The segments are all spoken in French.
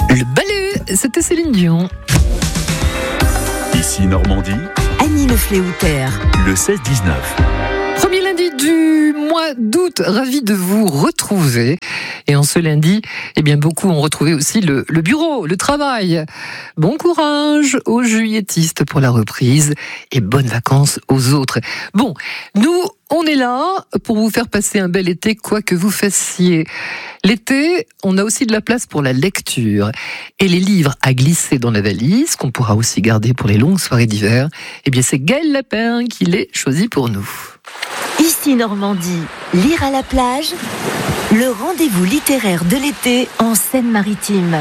Le ballet, c'était Céline Dion. Ici Normandie, Annie Le Fléouter. le 16-19. Premier lundi du mois d'août, ravi de vous retrouver. Et en ce lundi, beaucoup ont retrouvé aussi le bureau, le travail. Bon courage aux juilletistes pour la reprise et bonnes vacances aux autres. Bon, nous, on est là pour vous faire passer un bel été, quoi que vous fassiez. L'été, on a aussi de la place pour la lecture. Et les livres à glisser dans la valise, qu'on pourra aussi garder pour les longues soirées d'hiver, c'est Gaël Lapin qui les choisit pour nous. Ici Normandie, lire à la plage, le rendez-vous littéraire de l'été en Seine-Maritime.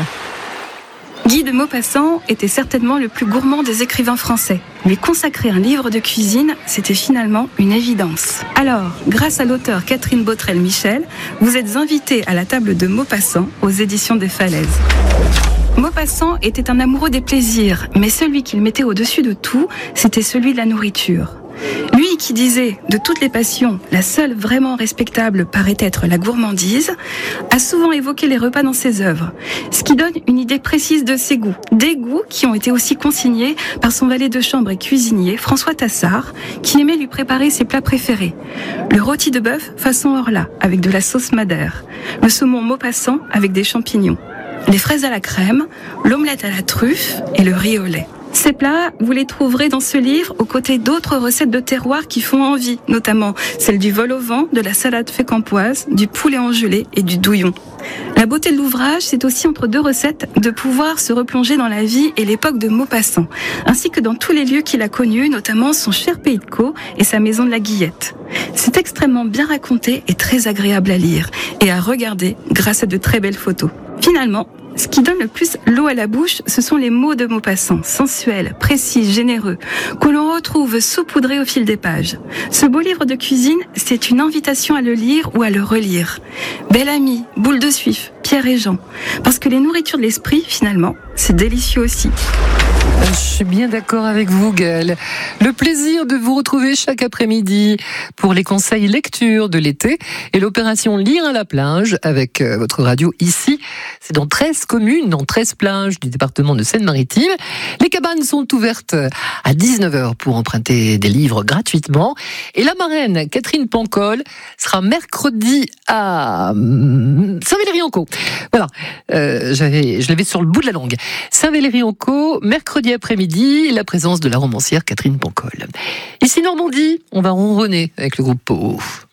Guy de Maupassant était certainement le plus gourmand des écrivains français. Lui consacrer un livre de cuisine, c'était finalement une évidence. Alors, grâce à l'auteur Catherine Botrel-Michel, vous êtes invité à la table de Maupassant aux éditions des Falaises. Maupassant était un amoureux des plaisirs, mais celui qu'il mettait au-dessus de tout, c'était celui de la nourriture. Lui qui disait de toutes les passions, la seule vraiment respectable paraît être la gourmandise, a souvent évoqué les repas dans ses œuvres, ce qui donne une idée précise de ses goûts. Des goûts qui ont été aussi consignés par son valet de chambre et cuisinier, François Tassard, qui aimait lui préparer ses plats préférés. Le rôti de bœuf façon Orla, avec de la sauce madère, le saumon Maupassant avec des champignons, les fraises à la crème, l'omelette à la truffe et le riz au lait. Ces plats, vous les trouverez dans ce livre aux côtés d'autres recettes de terroir qui font envie, notamment celle du vol au vent, de la salade fécampoise, du poulet en gelée et du douillon. La beauté de l'ouvrage, c'est aussi entre deux recettes de pouvoir se replonger dans la vie et l'époque de Maupassant, ainsi que dans tous les lieux qu'il a connus, notamment son cher pays de Caux et sa maison de la Guillette. C'est extrêmement bien raconté et très agréable à lire et à regarder grâce à de très belles photos. Finalement, ce qui donne le plus l'eau à la bouche, ce sont les mots de Maupassant, sensuels, précis, généreux, que l'on retrouve saupoudrés au fil des pages. Ce beau livre de cuisine, c'est une invitation à le lire ou à le relire. Bel ami, boule de suif, Pierre et Jean. Parce que les nourritures de l'esprit, finalement, c'est délicieux aussi. Je suis bien d'accord avec vous, Gaël. Le plaisir de vous retrouver chaque après-midi pour les conseils lecture de l'été et l'opération Lire à la plage avec votre radio ici. C'est dans 13 communes, dans 13 plages du département de Seine-Maritime. Les cabanes sont ouvertes à 19h pour emprunter des livres gratuitement. Et la marraine, Catherine Pancol, sera mercredi à Saint-Valery-en-Caux. Voilà, je l'avais sur le bout de la langue. Saint-Valery-en-Caux, mercredi après-midi, la présence de la romancière Catherine Pancol. Ici Normandie, on va ronronner avec le groupe Pau.